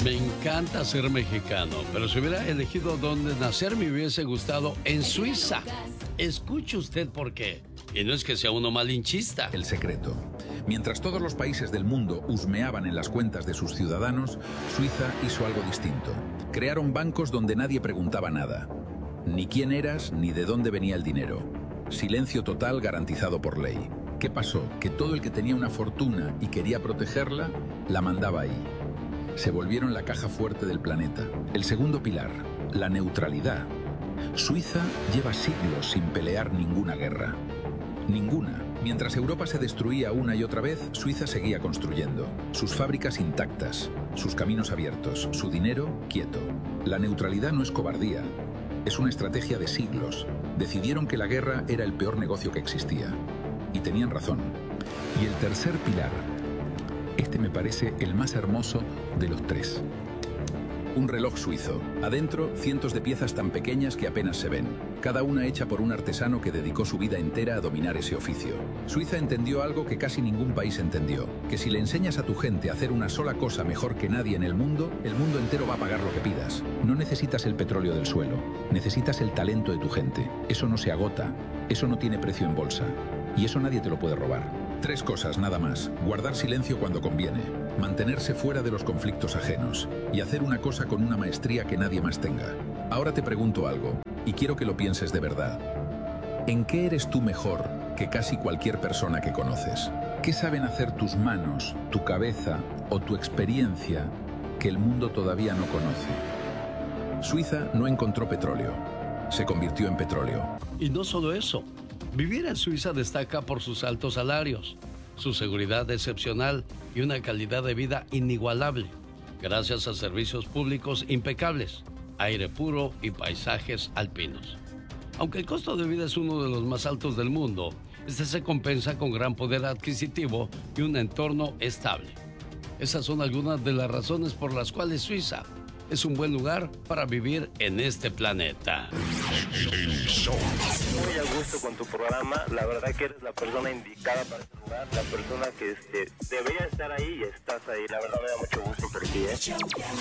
Me encanta ser mexicano, pero si hubiera elegido dónde nacer me hubiese gustado en Suiza. Escuche usted por qué. Y no es que sea uno malinchista. El secreto. Mientras todos los países del mundo husmeaban en las cuentas de sus ciudadanos, Suiza hizo algo distinto. Crearon bancos donde nadie preguntaba nada. Ni quién eras, ni de dónde venía el dinero. Silencio total garantizado por ley. ¿Qué pasó? Que todo el que tenía una fortuna y quería protegerla, la mandaba ahí. Se volvieron la caja fuerte del planeta. El segundo pilar, la neutralidad. Suiza lleva siglos sin pelear ninguna guerra. Ninguna. Mientras Europa se destruía una y otra vez, Suiza seguía construyendo. Sus fábricas intactas, sus caminos abiertos, su dinero quieto. La neutralidad no es cobardía, es una estrategia de siglos. Decidieron que la guerra era el peor negocio que existía. Y tenían razón. Y el tercer pilar, este me parece el más hermoso de los tres. Un reloj suizo. Adentro, cientos de piezas tan pequeñas que apenas se ven. Cada una hecha por un artesano que dedicó su vida entera a dominar ese oficio. Suiza entendió algo que casi ningún país entendió. Que si le enseñas a tu gente a hacer una sola cosa mejor que nadie en el mundo entero va a pagar lo que pidas. No necesitas el petróleo del suelo. Necesitas el talento de tu gente. Eso no se agota. Eso no tiene precio en bolsa. Y eso nadie te lo puede robar. 3 cosas nada más. Guardar silencio cuando conviene. Mantenerse fuera de los conflictos ajenos. Y hacer una cosa con una maestría que nadie más tenga. Ahora te pregunto algo, y quiero que lo pienses de verdad. ¿En qué eres tú mejor que casi cualquier persona que conoces? ¿Qué saben hacer tus manos, tu cabeza o tu experiencia que el mundo todavía no conoce? Suiza no encontró petróleo. Se convirtió en petróleo. Y no solo eso. Vivir en Suiza destaca por sus altos salarios, su seguridad excepcional y una calidad de vida inigualable, gracias a servicios públicos impecables, aire puro y paisajes alpinos. Aunque el costo de vida es uno de los más altos del mundo, este se compensa con gran poder adquisitivo y un entorno estable. Esas son algunas de las razones por las cuales Suiza es un buen lugar para vivir en este planeta. Muy a gusto con tu programa, la verdad que eres la persona indicada para este lugar, la persona que debería estar ahí y estás ahí, la verdad me da mucho gusto por ti,